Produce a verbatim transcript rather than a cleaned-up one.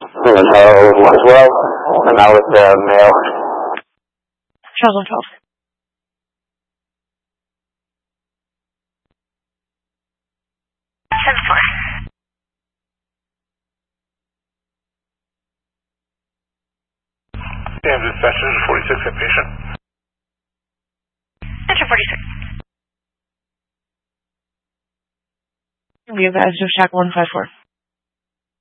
Hello, one twelve. I'm out with the mail. Charles one twelve. seven four. Damn dispatcher, forty-six, inpatient. Enter forty-six. We have Azure Shack one five four.